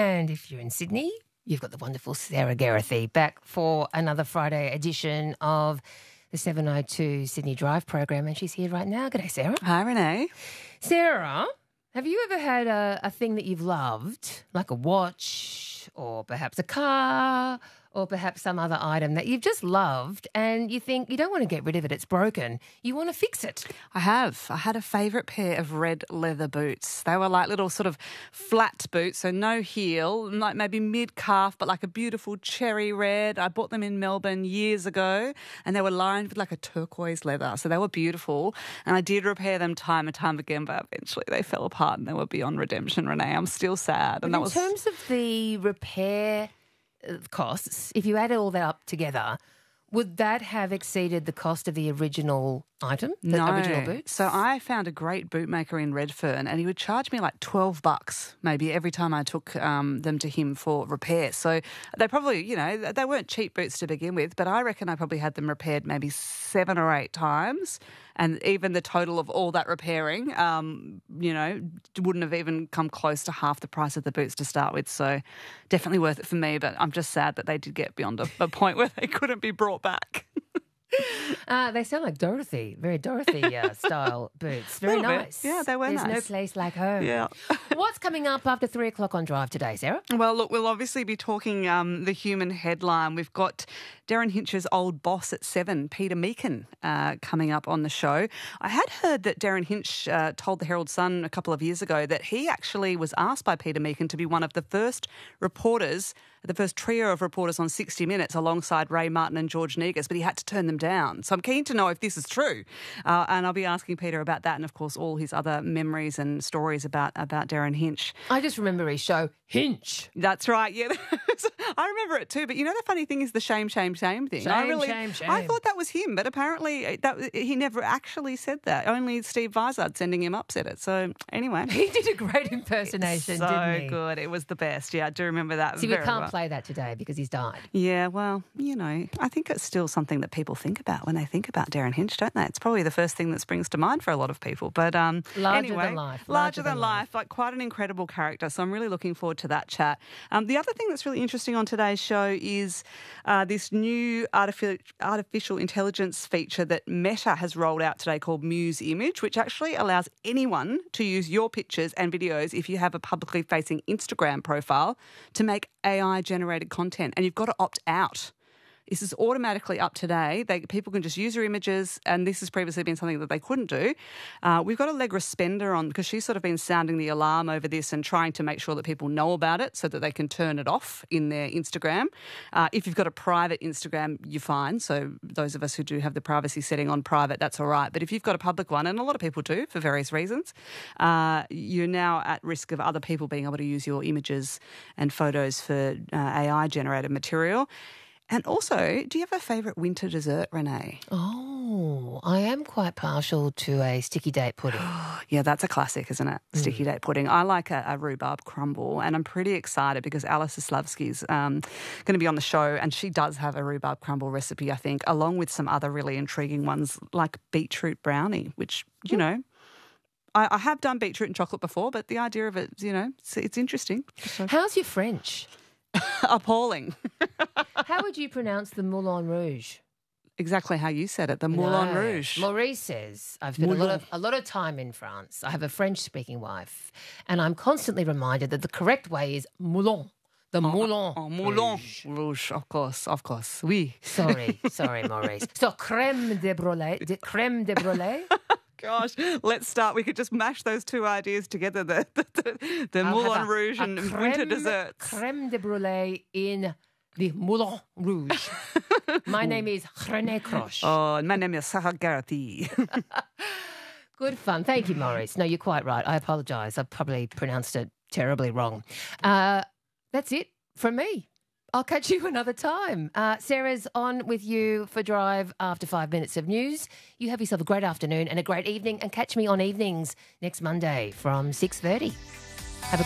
And if you're in Sydney, you've got the wonderful Sarah Geraghty back for another Friday edition of the 702 Sydney Drive program, and she's here right now. G'day, Sarah. Hi, Renee. Sarah, have you ever had a thing that you've loved, like a watch or perhaps a car or perhaps some other item that you've just loved and you think you don't want to get rid of it, it's broken, you want to fix it? I have. I had a favourite pair of red leather boots. They were like little sort of flat boots, so no heel, like maybe mid-calf, but like a beautiful cherry red. I bought them in Melbourne years ago and they were lined with like a turquoise leather, so they were beautiful. And I did repair them time and time again, but eventually they fell apart and they were beyond redemption, Renee. I'm still sad. And in terms of the repair costs, if you added all that up together, would that have exceeded the cost of the original item, the original boot? So I found a great bootmaker in Redfern and he would charge me like $12 maybe every time I took them to him for repair. So they probably, they weren't cheap boots to begin with, but I reckon I probably had them repaired maybe 7 or 8 times. And even the total of all that repairing, wouldn't have even come close to half the price of the boots to start with. So definitely worth it for me. But I'm just sad that they did get beyond a point where they couldn't be brought back. They sound like Dorothy, very Dorothy style boots. Very nice. Yeah, they were nice. nice. There's no place like home. Yeah. What's coming up after 3 o'clock on Drive today, Sarah? Well, look, we'll obviously be talking the human headline. We've got Darren Hinch's old boss at 7, Peter Meakin, coming up on the show. I had heard that Darren Hinch told the Herald Sun a couple of years ago that he actually was asked by Peter Meakin to be one of the first reporters, the first trio of reporters on 60 Minutes alongside Ray Martin and George Negus, but he had to turn them down. So I'm keen to know if this is true. And I'll be asking Peter about that and, of course, all his other memories and stories about Darren Hinch. I just remember his show, Hinch. That's right, yeah. I remember it too. But the funny thing is the shame thing. Shame. I thought that was him, but apparently he never actually said that. Only Steve Vizard sending him up said it. So anyway. He did a great impersonation, didn't he? So good. It was the best. Yeah, I do remember that See, very we can't well. play that today because he's died. Yeah, well, I think it's still something that people think about when they think about Darren Hinch, don't they? It's probably the first thing that springs to mind for a lot of people. But Larger than life. Larger than life, like quite an incredible character. So I'm really looking forward to that chat. The other thing that's really interesting on today's show is this new artificial intelligence feature that Meta has rolled out today called Muse Image, which actually allows anyone to use your pictures and videos if you have a publicly facing Instagram profile to make AI-generated content, and you've got to opt out. This is automatically up today. People can just use your images, and this has previously been something that they couldn't do. We've got Allegra Spender on because she's sort of been sounding the alarm over this and trying to make sure that people know about it so that they can turn it off in their Instagram. If you've got a private Instagram, you're fine. So those of us who do have the privacy setting on private, that's all right. But if you've got a public one, and a lot of people do for various reasons, you're now at risk of other people being able to use your images and photos for AI-generated material. And also, do you have a favourite winter dessert, Renee? Oh, I am quite partial to a sticky date pudding. Yeah, that's a classic, isn't it? Sticky date pudding. I like a rhubarb crumble, and I'm pretty excited because Alice Zaslavsky's going to be on the show, and she does have a rhubarb crumble recipe, I think, along with some other really intriguing ones like beetroot brownie, which, I have done beetroot and chocolate before, but the idea of it, it's interesting. So. How's your French? Appalling. How would you pronounce the Moulin Rouge? Exactly how you said it, the Moulin Rouge. Maurice says, I've spent a lot of time in France. I have a French-speaking wife, and I'm constantly reminded that the correct way is Moulin. The Moulin Rouge, of course, oui. Sorry, Maurice. So crème de brûlée. Gosh, let's start. We could just mash those two ideas together, the Moulin Rouge and winter desserts. Crème de brûlée in the Moulin Rouge. My name is René Croche. Oh, my name is Sarah Geraghty. Good fun. Thank you, Maurice. No, you're quite right. I apologise. I probably pronounced it terribly wrong. That's it from me. I'll catch you another time. Sarah's on with you for Drive after 5 minutes of news. You have yourself a great afternoon and a great evening, and catch me on evenings next Monday from 6:30.